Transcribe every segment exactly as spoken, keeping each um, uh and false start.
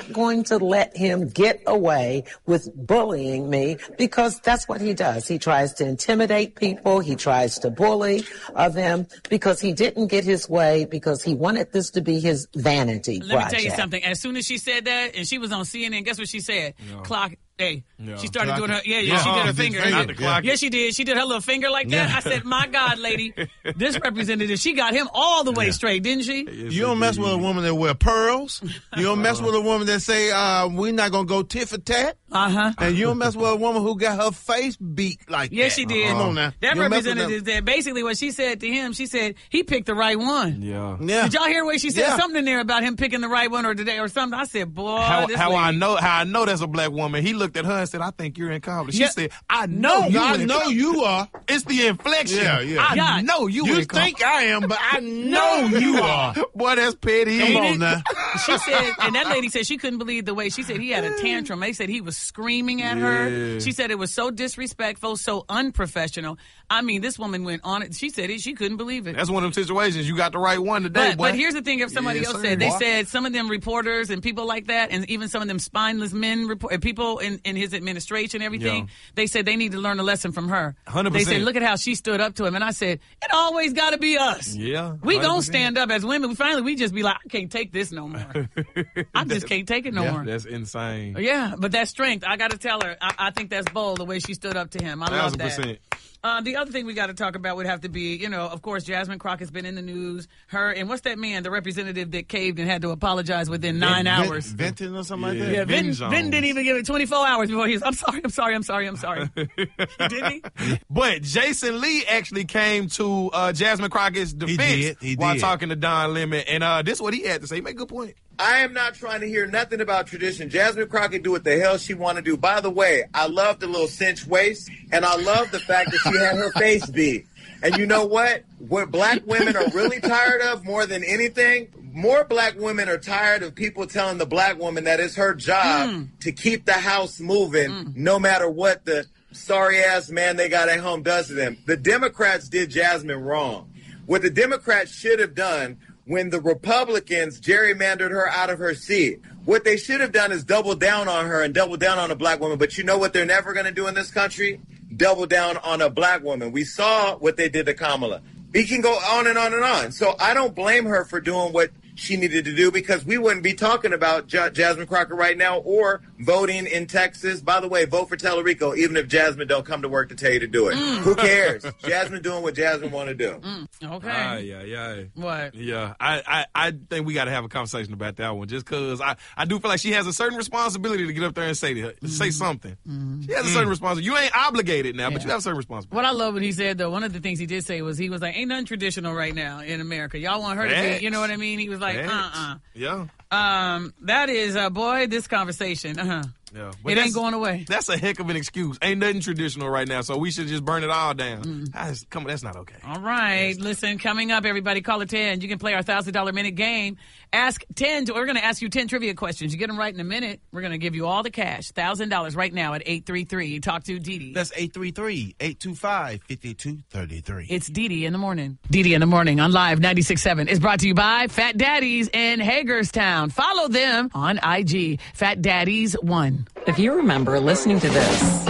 not going to let him get away with bullying me, because that's what he does. He tries to intimidate people. He tries to bully uh, them because he didn't get his way, because he wanted this to be his vanity Let project. me tell you something. As soon as she said that, and she was on C N N, guess what she said? Yeah. Clock. Hey, Yeah. she started Clock doing her, yeah, yeah, yeah. she did her Uh-huh. finger. Finger. Yeah. The clock. Yeah, she did. She did her little finger like that. Yeah. I said, my God, lady, this representative, she got him all the way Yeah. straight, didn't she? Yes, You don't mess with a woman that wear pearls. You don't mess with a woman that say, uh, we're not going to go tit for tat. Uh-huh. And you don't mess with a woman who got her face beat like Yes, that. she did. Come on now. That You don't mess with representative them. said, basically what she said to him, she said, he picked the right one. Yeah. Yeah. Did y'all hear what she said? Yeah. Something in there about him picking the right one or today or something. I said, boy, How, this how lady. I know how I know that's a black woman. He looked at her and said, I think you're in college. She Yeah. said, I know No, you I in know college. you are. It's the inflection. Yeah, yeah. I God. know you, You in college. think I am, but I know you are. Boy, that's petty. Come Ain't on it? now. She said, and that lady said she couldn't believe the way she said he had a tantrum. They said he was screaming at her. Yeah. She said it was so disrespectful, so unprofessional. I mean, this woman went on it. She said it, she couldn't believe it. That's one of them situations. You got the right one today, But, boy. but here's the thing, if somebody Yes, else sir, said, they boy. said some of them reporters and people like that, and even some of them spineless men, report, people in, in his administration, everything, Yeah. they said they need to learn a lesson from her. one hundred They percent. said, look at how she stood up to him. And I said, it always got to be us. Yeah, We one hundred gonna percent. stand up as women. We finally, we just be like, I can't take this no more. I just can't take it no Yeah, more. that's insane. Yeah, but that strength, I got to tell her, I, I think that's bold, the way she stood up to him. I love Thousand that. percent. Uh, the other thing we got to talk about would have to be, you know, of course, Jasmine Crockett's been in the news. Her, and what's that man, the representative that caved and had to apologize within nine Vent- hours? Venting or something like Yeah. that? Yeah, Vinton, Jones. Vinton didn't even give it twenty-four hours before he was, I'm sorry, I'm sorry, I'm sorry, I'm sorry. Didn't he? But Jason Lee actually came to uh, Jasmine Crockett's defense did, he while did. talking to Don Lemon, and uh, this is what he had to say. He made a good point. I am not trying to hear nothing about tradition. Jasmine Crockett do what the hell she want to do. By the way, I love the little cinch waist, and I love the fact that she had her face beat. And you know what? What black women are really tired of more than anything, more black women are tired of people telling the black woman that it's her job Mm. to keep the house moving no matter what the sorry-ass man they got at home does to them. The Democrats did Jasmine wrong. What the Democrats should have done when the Republicans gerrymandered her out of her seat, what they should have done is double down on her and double down on a black woman. But you know what they're never going to do in this country? Double down on a black woman. We saw what they did to Kamala. We can go on and on and on. So I don't blame her for doing what she needed to do, because we wouldn't be talking about J- Jasmine Crockett right now or voting in Texas. By the way, vote for Tellerico, even if Jasmine don't come to work to tell you to do it. Who cares? Jasmine doing what Jasmine want to do. Okay. Ah, yeah, yeah. What? Yeah, I, I, I think we got to have a conversation about that one, just because I, I do feel like she has a certain responsibility to get up there and say to, say something. She has a certain responsibility. You ain't obligated now, but you have a certain responsibility. What I love what he said, though, one of the things he did say was he was like, ain't nothing traditional right now in America. Y'all want her to Facts. be, you know what I mean? He was like, Facts. uh-uh. Yeah, Um, that is, uh, boy, this conversation, uh-huh. yeah. It ain't going away. That's a heck of an excuse. Ain't nothing traditional right now, so we should just burn it all down. That's, come on, that's not okay. All right. Listen, coming up, everybody, call it ten. You can play our one thousand dollars minute game. Ask ten. We're going to ask you ten trivia questions. You get them right in a minute. We're going to give you all the cash. one thousand dollars right now at eight three three. Talk to Dee Dee. That's eight three three, eight two five, five two three three. It's Dee Dee in the morning. Dee Dee in the morning on Live ninety-six point seven is brought to you by Fat Daddies in Hagerstown. Follow them on I G. Fat Daddies one. If you remember listening to this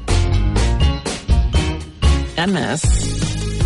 and this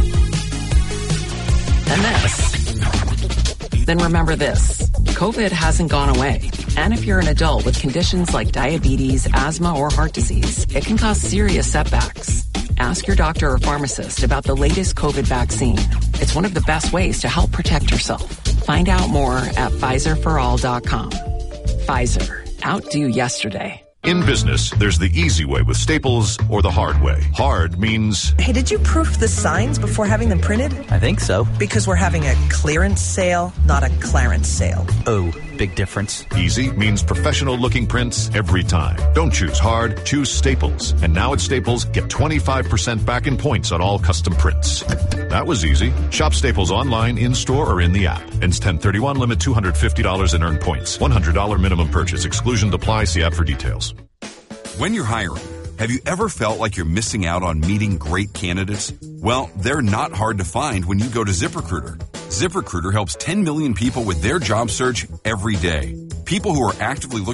and this, then remember this. COVID hasn't gone away. And if you're an adult with conditions like diabetes, asthma, or heart disease, it can cause serious setbacks. Ask your doctor or pharmacist about the latest COVID vaccine. It's one of the best ways to help protect yourself. Find out more at Pfizer for all dot com. Pfizer. Outdo yesterday. In business, there's the easy way with Staples or the hard way. Hard means Hey, did you proof the signs before having them printed? I think so. Because we're having a clearance sale, not a clarence sale. Oh, big difference. easy means professional looking prints every time. Don't choose hard, choose Staples. And now at Staples, get twenty-five percent back in points on all custom prints. That was easy. Shop Staples online, in-store, or in the app. Ends ten thirty-one, limit two hundred fifty dollars and earn points. one hundred dollars minimum purchase. Exclusion apply. See app for details. When you're hiring, have you ever felt like you're missing out on meeting great candidates? Well, they're not hard to find when you go to ZipRecruiter. ZipRecruiter helps ten million people with their job search every day. People who are actively looking